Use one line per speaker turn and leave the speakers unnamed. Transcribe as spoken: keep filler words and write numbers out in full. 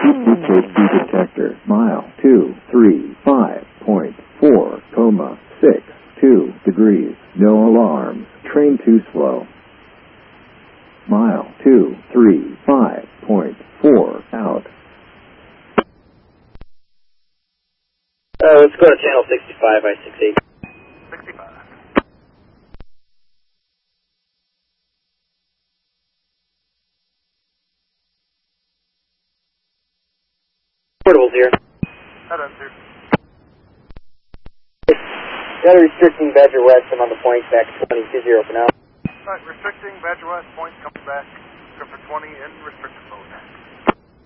H D detector, mile two three five point four, coma six two degrees, no alarms, train too slow. Mile two three five point four, out.
Uh, let's go to channel sixty-five, I six eight.
sixty-five.
Portables here.
That answers.
Got a restricting Badger West, I'm on the point, back twenty two zero for now.
Alright, restricting Badger West, point coming back. Go for twenty in restricted mode.